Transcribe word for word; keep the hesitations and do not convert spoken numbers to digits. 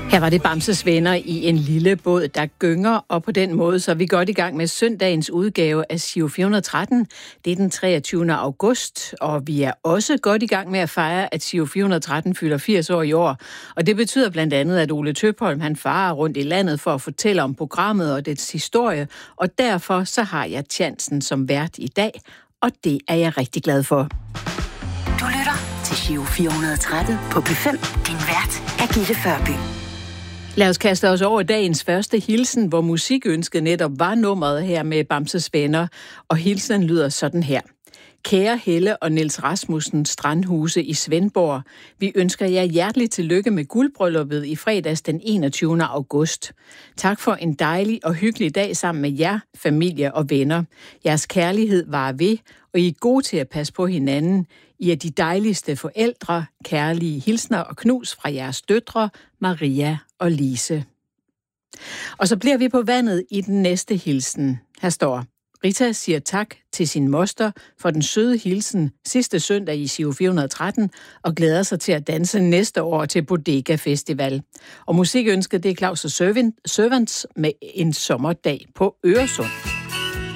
Her var det Bamses Venner i en lille båd, der gynger, og på den måde så er vi godt i gang med søndagens udgave af Giro fire hundrede og tretten. Det er den treogtyvende august, og vi er også godt i gang med at fejre, at Giro fire hundrede og tretten fylder firs år i år. Og det betyder blandt andet, at Ole Tøpholm han farer rundt i landet for at fortælle om programmet og dets historie, og derfor så har jeg chancen som vært i dag, og det er jeg rigtig glad for. Du lytter til Giro fire hundrede og tretten på P fem. Din vært er Gitte Førby. Lad os kaste os over dagens første hilsen, hvor musikønsket netop var nummeret her med Bamses Venner, og hilsen lyder sådan her. Kære Helle og Niels Rasmussen Strandhuse i Svendborg, vi ønsker jer hjerteligt tillykke med guldbrylluppet i fredags den enogtyvende august. Tak for en dejlig og hyggelig dag sammen med jer, familie og venner. Jeres kærlighed varer ved, og I er gode til at passe på hinanden. I er de dejligste forældre, kærlige hilsner og knus fra jeres døtre, Maria og Lise. Og så bliver vi på vandet i den næste hilsen. Her står: Rita siger tak til sin moster for den søde hilsen sidste søndag i Giro fire hundrede og tretten og glæder sig til at danse næste år til Bodega Festival. Og musikønsket det er Claus og Servants med En sommerdag på Øresund.